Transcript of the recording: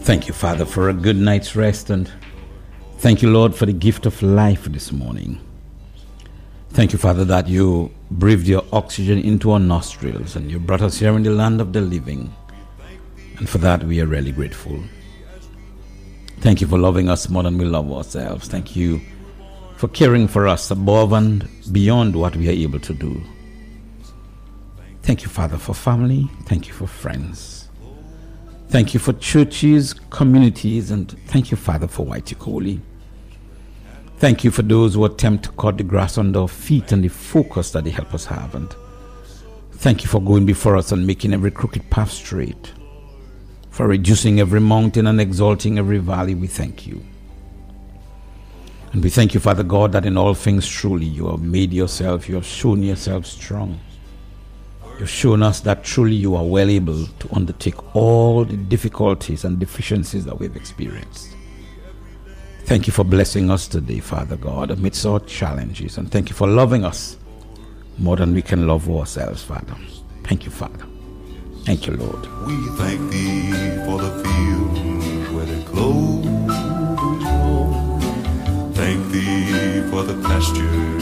Thank you, Father, for a good night's rest, and thank you, Lord, for the gift of life this morning. Thank you, Father, that you breathed your oxygen into our nostrils and you brought us here in the land of the living. And for that, we are really grateful. Thank you for loving us more than we love ourselves. Thank you for caring for us above and beyond what we are able to do. Thank you, Father, for family. Thank you for friends. Thank you for churches, communities, and thank you, Father, for Waitikoli. Thank you for those who attempt to cut the grass under our feet and the focus that they help us have. And thank you for going before us and making every crooked path straight. For reducing every mountain and exalting every valley, we thank you. And we thank you, Father God, that in all things truly you have made yourself, you have shown yourself strong. You've shown us that truly you are well able to undertake all the difficulties and deficiencies that we've experienced. Thank you for blessing us today, Father God, amidst our challenges. And thank you for loving us more than we can love ourselves, Father. Thank you, Father. Thank you, Lord. We thank thee for the field